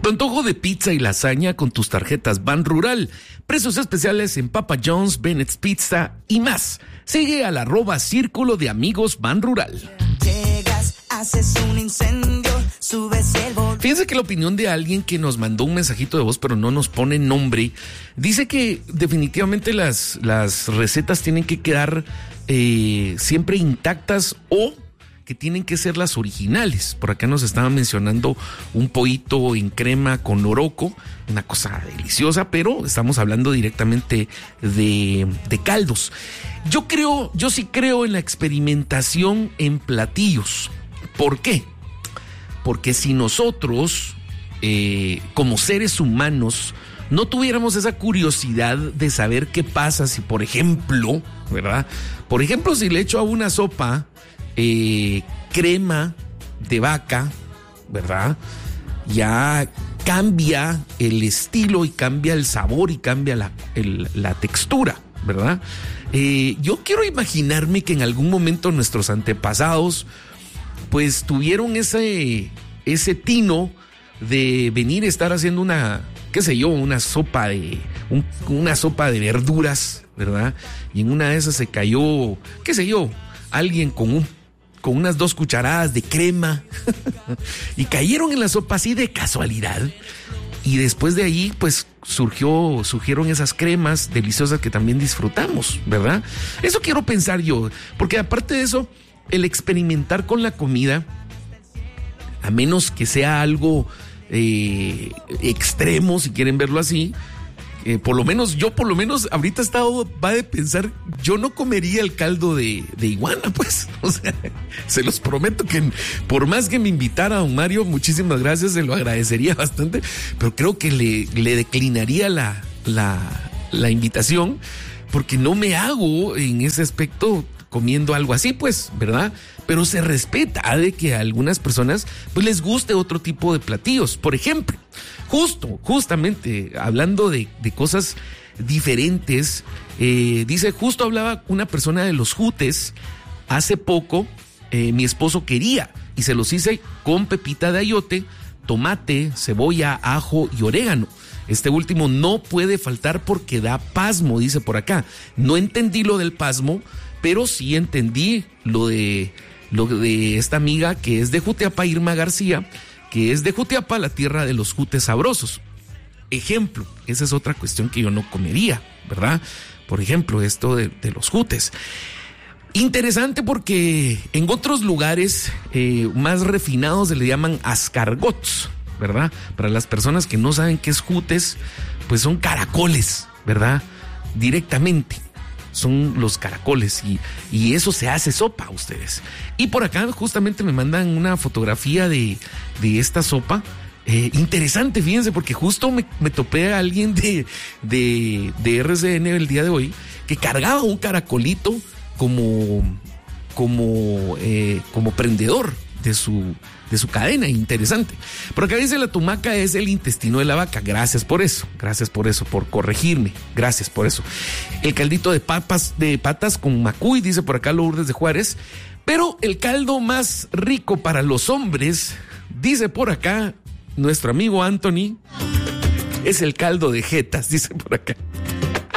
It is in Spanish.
Tu antojo de pizza y lasaña con tus tarjetas Ban Rural. Precios especiales en Papa John's, Bennett's Pizza y más. Sigue al @Círculo de Amigos Ban Rural. Llegas, haces un incendio, subes el volumen. Fíjense que la opinión de alguien que nos mandó un mensajito de voz, pero no nos pone nombre, dice que definitivamente las recetas tienen que quedar siempre intactas o que tienen que ser las originales. Por acá nos estaban mencionando un pollito en crema con loroco, una cosa deliciosa, pero estamos hablando directamente de caldos. Yo sí creo en la experimentación en platillos. ¿Por qué? Porque si nosotros, como seres humanos, no tuviéramos esa curiosidad de saber qué pasa si, por ejemplo, ¿verdad? Por ejemplo, si le echo a una sopa crema de vaca, ¿verdad? Ya cambia el estilo y cambia el sabor y cambia la textura, ¿verdad? Yo quiero imaginarme que en algún momento nuestros antepasados pues tuvieron ese tino de venir a estar haciendo una sopa de verduras, ¿verdad? Y en una de esas se cayó, alguien con unas 2 cucharadas de crema y cayeron en la sopa así de casualidad. Y después de ahí, pues, surgieron esas cremas deliciosas que también disfrutamos, ¿verdad? Eso quiero pensar yo, porque aparte de eso, el experimentar con la comida, a menos que sea algo extremo, si quieren verlo así, por lo menos ahorita va de pensar, yo no comería el caldo de iguana, pues, o sea, se los prometo que por más que me invitara don Mario, muchísimas gracias, se lo agradecería bastante, pero creo que le declinaría la invitación, porque no me hago en ese aspecto comiendo algo así, pues, ¿verdad? Pero se respeta de que a algunas personas pues les guste otro tipo de platillos. Por ejemplo, justamente hablando de cosas diferentes, justo hablaba una persona de los jutes hace poco, mi esposo quería y se los hice con pepita de ayote, tomate, cebolla, ajo y orégano. Este último no puede faltar porque da pasmo, dice por acá. No entendí lo del pasmo, pero sí entendí lo de esta amiga que es de Jutiapa, Irma García, que es de Jutiapa, la tierra de los jutes sabrosos. Ejemplo, esa es otra cuestión que yo no comería, ¿verdad? Por ejemplo, esto de los jutes. Interesante porque en otros lugares más refinados se le llaman escargots, ¿verdad? Para las personas que no saben qué es jutes, pues son caracoles, ¿verdad? Directamente. Son los caracoles y eso se hace sopa, ustedes. Y por acá justamente me mandan una fotografía de esta sopa. Interesante, fíjense, porque justo me topé a alguien de RCN el día de hoy que cargaba un caracolito como prendedor de su cadena. Interesante. Por acá dice: la tumaca es el intestino de la vaca. Gracias por eso, por corregirme, gracias por eso. El caldito de patas con macuy, dice por acá Lourdes de Juárez. Pero el caldo más rico para los hombres, dice por acá nuestro amigo Anthony, es el caldo de jetas, dice por acá.